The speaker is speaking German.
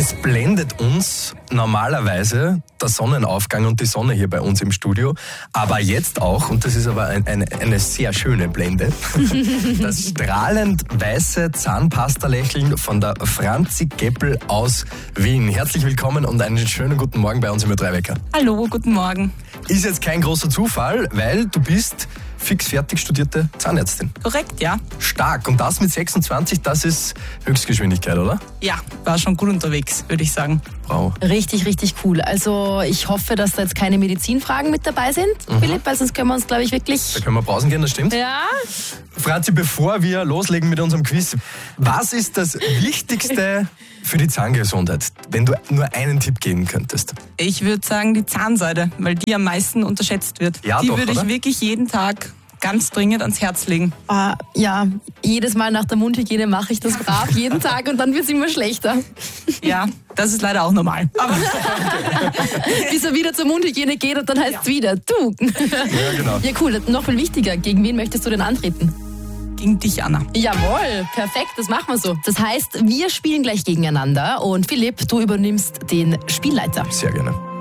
Es blendet uns normalerweise der Sonnenaufgang und die Sonne hier bei uns im Studio. Aber jetzt auch, und das ist aber eine sehr schöne Blende, das strahlend weiße Zahnpasta-Lächeln von der Franzi Geppel aus Wien. Herzlich willkommen und einen schönen guten Morgen bei uns im Ö3-Wecker. Hallo, guten Morgen. Ist jetzt kein großer Zufall, weil du bist fix fertig studierte Zahnärztin. Korrekt, ja. Stark. Und das mit 26, das ist Höchstgeschwindigkeit, oder? Ja, war schon gut unterwegs, würde ich sagen. Bravo. Richtig, richtig cool. Also ich hoffe, dass da jetzt keine Medizinfragen mit dabei sind, Philipp, weil sonst können wir uns, glaube ich, wirklich... Da können wir pausen gehen, das stimmt. Ja? Franzi, bevor wir loslegen mit unserem Quiz, was ist das Wichtigste für die Zahngesundheit, wenn du nur einen Tipp geben könntest? Ich würde sagen die Zahnseide, weil die am meisten unterschätzt wird. Ja, die doch, würde ich oder? wirklich jeden Tag ganz dringend ans Herz legen. Ja, jedes Mal nach der Mundhygiene mache ich das brav, jeden Tag, und dann wird es immer schlechter. Ja, das ist leider auch normal. Aber Bis er wieder zur Mundhygiene geht und dann heißt es wieder, du. Ja, genau. Ja, cool. Noch viel wichtiger, gegen wen möchtest du denn antreten? gegen dich, Anna. Jawohl, perfekt, das machen wir so. Das heißt, wir spielen gleich gegeneinander und Philipp, du übernimmst den Spielleiter. Sehr gerne.